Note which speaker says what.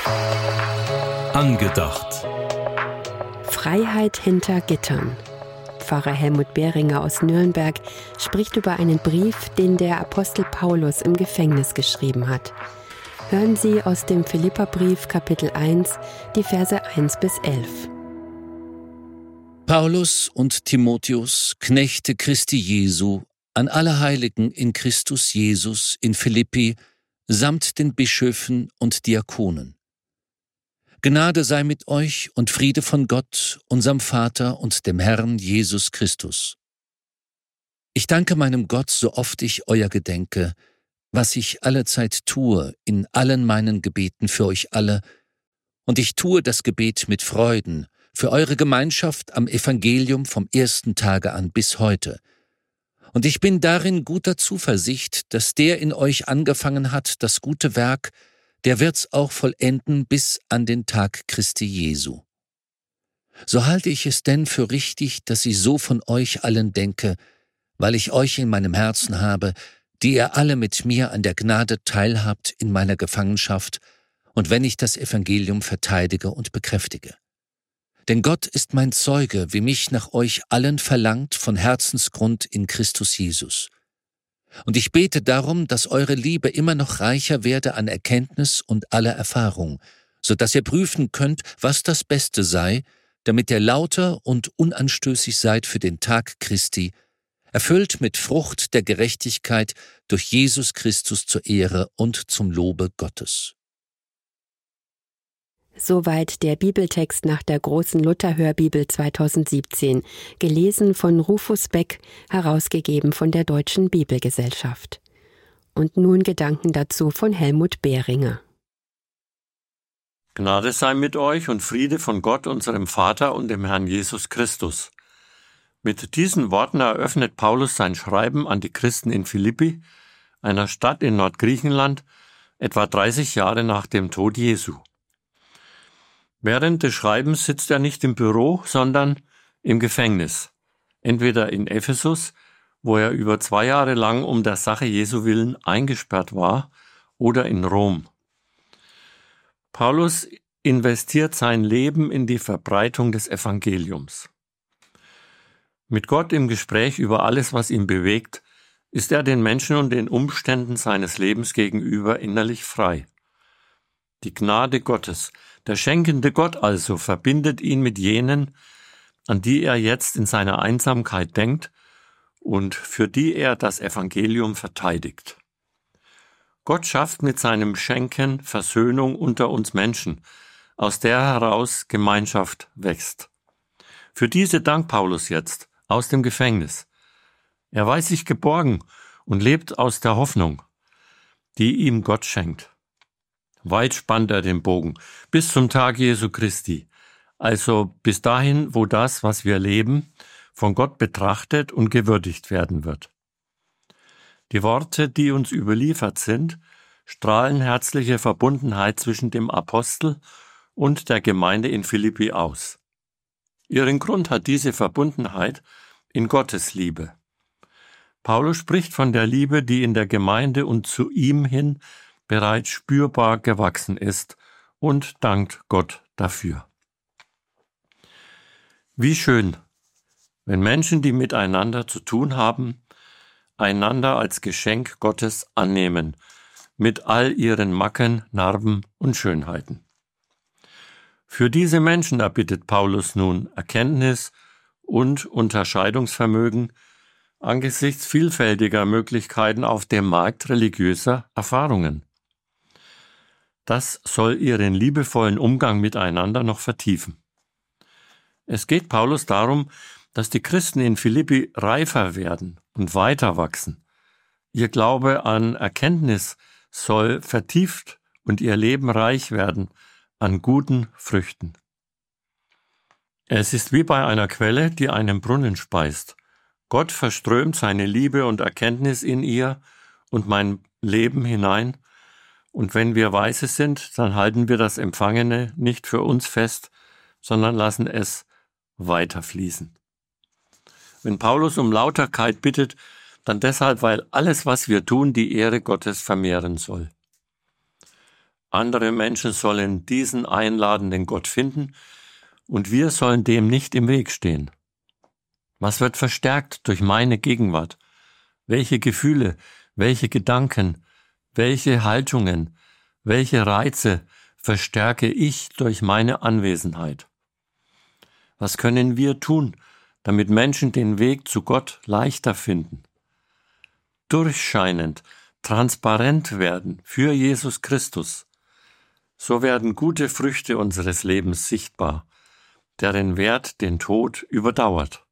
Speaker 1: Angedacht.
Speaker 2: Freiheit hinter Gittern. Pfarrer Helmut Behringer aus Nürnberg spricht über einen Brief, den der Apostel Paulus im Gefängnis geschrieben hat. Hören Sie aus dem Philipperbrief Kapitel 1, die Verse 1 bis 11.
Speaker 3: Paulus und Timotheus, Knechte Christi Jesu, an alle Heiligen in Christus Jesus in Philippi, samt den Bischöfen und Diakonen. Gnade sei mit euch und Friede von Gott, unserem Vater und dem Herrn Jesus Christus. Ich danke meinem Gott, so oft ich euer gedenke, was ich allezeit tue, in allen meinen Gebeten für euch alle, und ich tue das Gebet mit Freuden, für eure Gemeinschaft am Evangelium vom ersten Tage an bis heute. Und ich bin darin guter Zuversicht, dass der in euch angefangen hat, das gute Werk, der wird's auch vollenden bis an den Tag Christi Jesu. So halte ich es denn für richtig, dass ich so von euch allen denke, weil ich euch in meinem Herzen habe, die ihr alle mit mir an der Gnade teilhabt in meiner Gefangenschaft und wenn ich das Evangelium verteidige und bekräftige. Denn Gott ist mein Zeuge, wie mich nach euch allen verlangt von Herzensgrund in Christus Jesus. Und ich bete darum, dass eure Liebe immer noch reicher werde an Erkenntnis und aller Erfahrung, so dass ihr prüfen könnt, was das Beste sei, damit ihr lauter und unanstößig seid für den Tag Christi, erfüllt mit Frucht der Gerechtigkeit durch Jesus Christus zur Ehre und zum Lobe Gottes.
Speaker 2: Soweit der Bibeltext nach der großen Luther-Hörbibel 2017, gelesen von Rufus Beck, herausgegeben von der Deutschen Bibelgesellschaft. Und nun Gedanken dazu von Helmut Behringer.
Speaker 4: Gnade sei mit euch und Friede von Gott, unserem Vater und dem Herrn Jesus Christus. Mit diesen Worten eröffnet Paulus sein Schreiben an die Christen in Philippi, einer Stadt in Nordgriechenland, etwa 30 Jahre nach dem Tod Jesu. Während des Schreibens sitzt er nicht im Büro, sondern im Gefängnis. Entweder in Ephesus, wo er über 2 Jahre lang um der Sache Jesu willen eingesperrt war, oder in Rom. Paulus investiert sein Leben in die Verbreitung des Evangeliums. Mit Gott im Gespräch über alles, was ihn bewegt, ist er den Menschen und den Umständen seines Lebens gegenüber innerlich frei. Die Gnade Gottes, der schenkende Gott also, verbindet ihn mit jenen, an die er jetzt in seiner Einsamkeit denkt und für die er das Evangelium verteidigt. Gott schafft mit seinem Schenken Versöhnung unter uns Menschen, aus der heraus Gemeinschaft wächst. Für diese dankt Paulus jetzt aus dem Gefängnis. Er weiß sich geborgen und lebt aus der Hoffnung, die ihm Gott schenkt. Weit spannt er den Bogen, bis zum Tag Jesu Christi, also bis dahin, wo das, was wir leben, von Gott betrachtet und gewürdigt werden wird. Die Worte, die uns überliefert sind, strahlen herzliche Verbundenheit zwischen dem Apostel und der Gemeinde in Philippi aus. Ihren Grund hat diese Verbundenheit in Gottes Liebe. Paulus spricht von der Liebe, die in der Gemeinde und zu ihm hin bereits spürbar gewachsen ist und dankt Gott dafür. Wie schön, wenn Menschen, die miteinander zu tun haben, einander als Geschenk Gottes annehmen, mit all ihren Macken, Narben und Schönheiten. Für diese Menschen erbittet Paulus nun Erkenntnis und Unterscheidungsvermögen angesichts vielfältiger Möglichkeiten auf dem Markt religiöser Erfahrungen. Das soll ihren liebevollen Umgang miteinander noch vertiefen. Es geht Paulus darum, dass die Christen in Philippi reifer werden und weiter wachsen. Ihr Glaube an Erkenntnis soll vertieft und ihr Leben reich werden an guten Früchten. Es ist wie bei einer Quelle, die einen Brunnen speist. Gott verströmt seine Liebe und Erkenntnis in ihr und mein Leben hinein. Und wenn wir weise sind, dann halten wir das Empfangene nicht für uns fest, sondern lassen es weiterfließen. Wenn Paulus um Lauterkeit bittet, dann deshalb, weil alles, was wir tun, die Ehre Gottes vermehren soll. Andere Menschen sollen diesen einladenden Gott finden und wir sollen dem nicht im Weg stehen. Was wird verstärkt durch meine Gegenwart? Welche Gefühle, welche Gedanken, welche Haltungen, welche Reize verstärke ich durch meine Anwesenheit? Was können wir tun, damit Menschen den Weg zu Gott leichter finden? Durchscheinend, transparent werden für Jesus Christus. So werden gute Früchte unseres Lebens sichtbar, deren Wert den Tod überdauert.